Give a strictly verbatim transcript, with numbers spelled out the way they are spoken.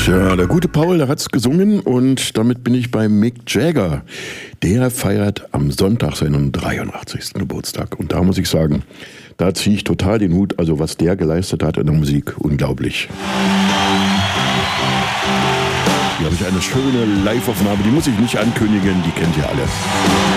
Tja, der gute Paul, der hat's gesungen und damit bin ich bei Mick Jagger. Der feiert am Sonntag seinen dreiundachtzigsten Geburtstag. Und da muss ich sagen, da ziehe ich total den Hut. Also was der geleistet hat in der Musik, unglaublich. Hier habe ich eine schöne Live-Aufnahme, die muss ich nicht ankündigen, die kennt ihr alle.